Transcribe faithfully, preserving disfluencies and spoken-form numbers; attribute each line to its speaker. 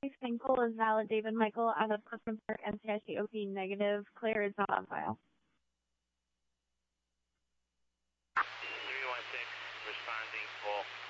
Speaker 1: sixteen poll is valid. David Michael out of Clifton Park, N C I C O P negative. Clear is not on file.
Speaker 2: three one six, responding full.